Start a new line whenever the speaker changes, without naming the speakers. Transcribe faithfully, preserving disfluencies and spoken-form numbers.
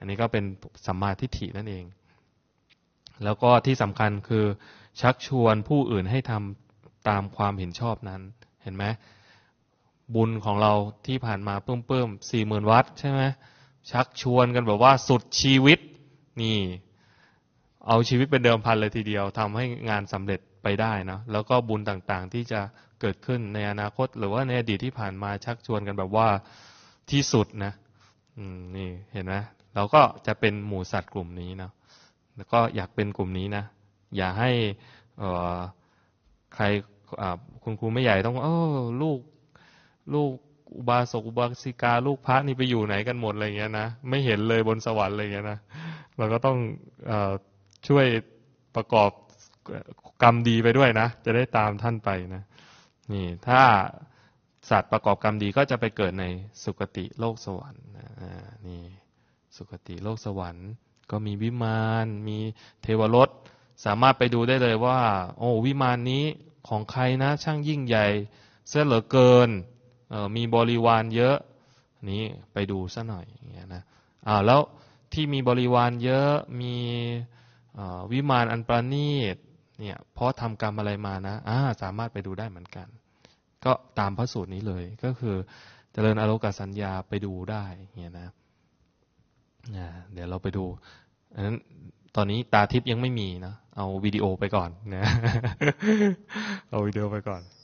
อันนี้ก็เป็นสัมมาทิฏฐินั่นเองแล้วก็ที่สำคัญคือชักชวนผู้อื่นให้ทำตามความเห็นชอบนั้นเห็นไหมบุญของเราที่ผ่านมาเพิ่มๆสี่หมื่นวัตต์ใช่ไหมชักชวนกันแบบว่าสุดชีวิตนี่เอาชีวิตเป็นเดิมพันเลยทีเดียวทำให้งานสำเร็จไปได้นะแล้วก็บุญต่างๆที่จะเกิดขึ้นในอนาคตหรือว่าในอดีตที่ผ่านมาชักชวนกันแบบว่าที่สุดนะอืมนี่เห็นไหมเราก็จะเป็นหมู่สัตว์กลุ่มนี้นะแล้วก็อยากเป็นกลุ่มนี้นะอย่าให้เอ่อใครคุณครูไม่ใหญ่ต้องเออลูกลูกอุบาสกอุบาสิกาลูกพระนี่ไปอยู่ไหนกันหมดอะไรเงี้ยนะไม่เห็นเลยบนสวรรค์อะไรเงี้ยนะเราก็ต้องเอ่อช่วยประกอบกรรมดีไปด้วยนะจะได้ตามท่านไปนะนี่ถ้าสัตว์ประกอบกรรมดีก็จะไปเกิดในสุคติโลกสวรรค์นะนี่สุคติโลกสวรรค์ก็มีวิมานมีเทวรสสามารถไปดูได้เลยว่าโอ้วิมานนี้ของใครนะช่างยิ่งใหญ่เสียเหลือเกินเอ่อมีบริวารเยอะนี้ไปดูซะหน่อยอย่างเงี้ยนะอ่าแล้วที่มีบริวารเยอะมีวิมานอันประณีตเนี่ยเพราะทำกรรมอะไรมานะอ่าสามารถไปดูได้เหมือนกันก็ตามพระสูตรนี้เลยก็คือเจริญอโลกสัญญาไปดูได้เงี้ยนะเดี๋ยวเราไปดูอันนั้นตอนนี้ตาทิพย์ยังไม่มีนะเอาวิดีโอไปก่อนนะเอาวิดีโอไปก่อน